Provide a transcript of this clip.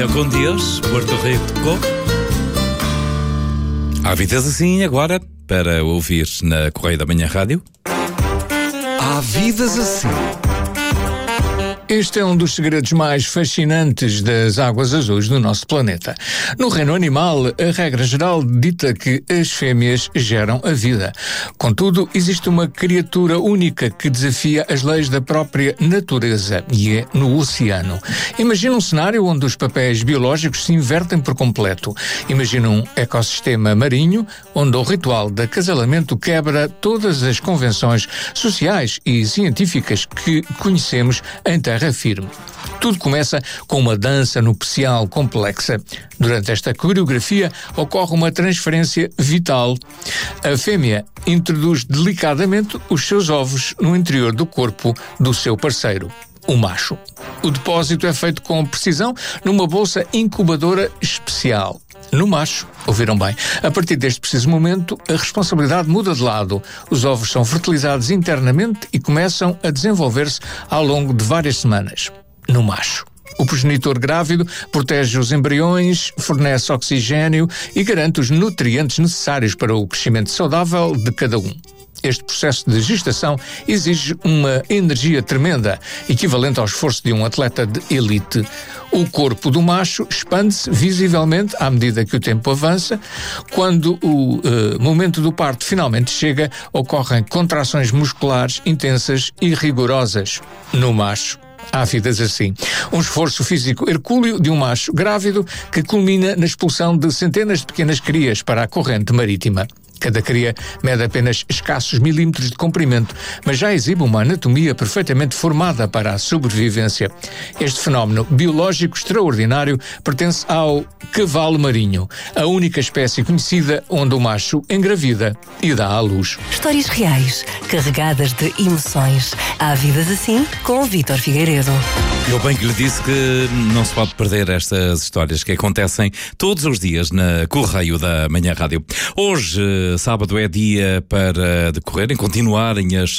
Amanhã com Deus, Porto Rico. Há vidas assim agora para ouvir na Correio da Manhã Rádio. Há vidas assim. Este é um dos segredos mais fascinantes das águas azuis do nosso planeta. No reino animal, a regra geral dita que as fêmeas geram a vida. Contudo, existe uma criatura única que desafia as leis da própria natureza, e é no oceano. Imagina um cenário onde os papéis biológicos se invertem por completo. Imagina um ecossistema marinho onde o ritual de acasalamento quebra todas as convenções sociais e científicas que conhecemos em terra firme. Tudo começa com uma dança nupcial complexa. Durante esta coreografia ocorre uma transferência vital. A fêmea introduz delicadamente os seus ovos no interior do corpo do seu parceiro, o macho. O depósito é feito com precisão numa bolsa incubadora especial. No macho, ouviram bem, a partir deste preciso momento, a responsabilidade muda de lado. Os ovos são fertilizados internamente e começam a desenvolver-se ao longo de várias semanas. No macho, o progenitor grávido protege os embriões, fornece oxigênio e garante os nutrientes necessários para o crescimento saudável de cada um. Este processo de gestação exige uma energia tremenda, equivalente ao esforço de um atleta de elite. O corpo do macho expande-se visivelmente à medida que o tempo avança. Quando o momento do parto finalmente chega, ocorrem contrações musculares intensas e rigorosas. No macho, há vidas assim. Um esforço físico hercúleo de um macho grávido que culmina na expulsão de centenas de pequenas crias para a corrente marítima. Cada cria mede apenas escassos milímetros de comprimento, mas já exibe uma anatomia perfeitamente formada para a sobrevivência. Este fenómeno biológico extraordinário pertence ao cavalo marinho, a única espécie conhecida onde o macho engravida e dá à luz. Histórias reais, carregadas de emoções. Há vidas assim com o Vítor Figueiredo. Eu bem que lhe disse que não se pode perder estas histórias que acontecem todos os dias na Correio da Manhã Rádio. Hoje, sábado, é dia para decorrerem, continuarem as